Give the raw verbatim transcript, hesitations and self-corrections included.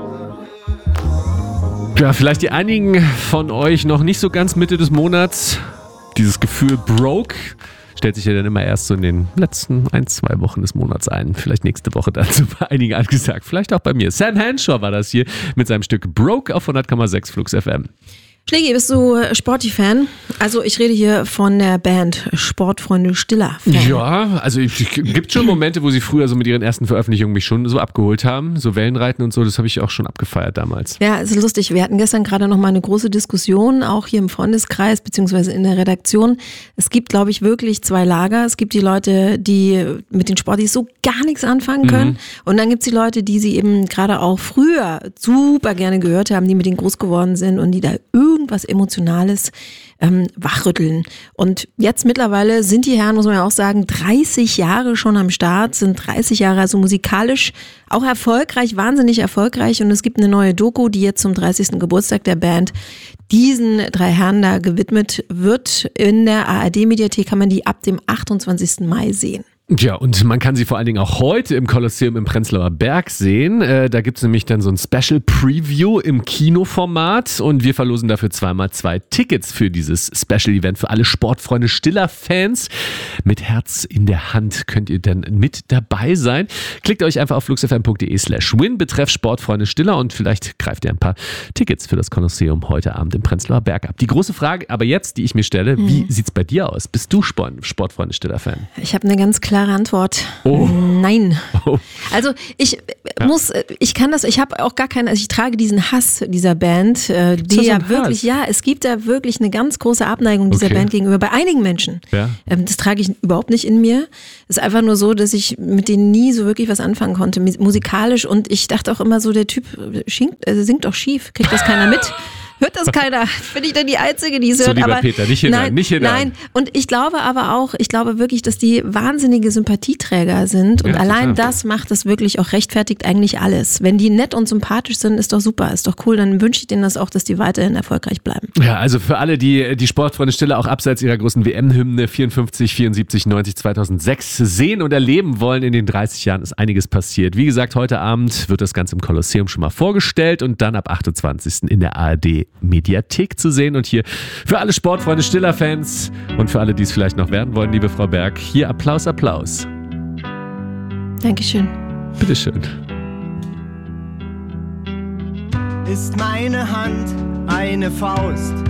Ja, vielleicht die einigen von euch noch nicht so ganz Mitte des Monats. Dieses Gefühl broke stellt sich ja dann immer erst so in den letzten ein, zwei Wochen des Monats ein. Vielleicht nächste Woche dann so bei einigen angesagt. Vielleicht auch bei mir. Sam Henshaw war das hier mit seinem Stück Broke auf hundert Komma sechs Flux F M. Schlägi, bist du Sporty-Fan? Also ich rede hier von der Band Sportfreunde Stiller. Fan. Ja, also es gibt schon Momente, wo sie früher so mit ihren ersten Veröffentlichungen mich schon so abgeholt haben. So Wellenreiten und so, das habe ich auch schon abgefeiert damals. Ja, es ist lustig. Wir hatten gestern gerade noch mal eine große Diskussion, auch hier im Freundeskreis beziehungsweise in der Redaktion. Es gibt, glaube ich, wirklich zwei Lager. Es gibt die Leute, die mit den Sportis so gar nichts anfangen können. Mhm. Und dann gibt es die Leute, die sie eben gerade auch früher super gerne gehört haben, die mit denen groß geworden sind und die da irgendwie irgendwas Emotionales ähm, wachrütteln. Und jetzt mittlerweile sind die Herren, muss man ja auch sagen, dreißig Jahre schon am Start, sind dreißig Jahre also musikalisch auch erfolgreich, wahnsinnig erfolgreich. Und es gibt eine neue Doku, die jetzt zum dreißigsten Geburtstag der Band diesen drei Herren da gewidmet wird. In der A R D-Mediathek kann man die ab dem achtundzwanzigsten Mai sehen. Ja, und man kann sie vor allen Dingen auch heute im Kolosseum im Prenzlauer Berg sehen. Äh, da gibt es nämlich dann so ein Special Preview im Kinoformat und wir verlosen dafür zweimal zwei Tickets für dieses Special Event für alle Sportfreunde Stiller-Fans. Mit Herz in der Hand könnt ihr dann mit dabei sein. Klickt euch einfach auf fluxfm.de slash win betreff Sportfreunde Stiller und vielleicht greift ihr ein paar Tickets für das Kolosseum heute Abend im Prenzlauer Berg ab. Die große Frage aber jetzt, die ich mir stelle, mhm. wie sieht's bei dir aus? Bist du Sportfreunde Stiller-Fan? Ich habe eine ganz klare Klare Antwort. Oh. Nein. Oh. Also ich Ja. muss, ich kann das, ich habe auch gar keinen, also ich trage diesen Hass dieser Band, äh, die so ja einen wirklich, Hass? ja, es gibt da wirklich eine ganz große Abneigung dieser Okay. Band gegenüber, bei einigen Menschen. Ja. Ähm, das trage ich überhaupt nicht in mir. Es ist einfach nur so, dass ich mit denen nie so wirklich was anfangen konnte, mus- musikalisch, und ich dachte auch immer so, der Typ singt, äh, singt doch schief, kriegt das keiner mit. Hört das keiner? Bin ich denn die Einzige, die es So, hört? lieber Aber Peter, nicht hinein, nein, nicht hinein. Nein, und ich glaube aber auch, ich glaube wirklich, dass die wahnsinnige Sympathieträger sind, und Ja, allein total. das macht das wirklich auch, rechtfertigt eigentlich alles. Wenn die nett und sympathisch sind, ist doch super, ist doch cool, dann wünsche ich denen das auch, dass die weiterhin erfolgreich bleiben. Ja, also für alle, die die Sportfreunde Stiller auch abseits ihrer großen W M-Hymne vierundfünfzig, vierundsiebzig, neunzig, zweitausendsechs sehen und erleben wollen, in den dreißig Jahren ist einiges passiert. Wie gesagt, heute Abend wird das Ganze im Kolosseum schon mal vorgestellt und dann ab achtundzwanzigsten in der A R D-Mediathek zu sehen. Und hier für alle Sportfreunde Stiller-Fans und für alle, die es vielleicht noch werden wollen, liebe Frau Berg, hier Applaus, Applaus. Dankeschön. Bitteschön. Ist meine Hand eine Faust?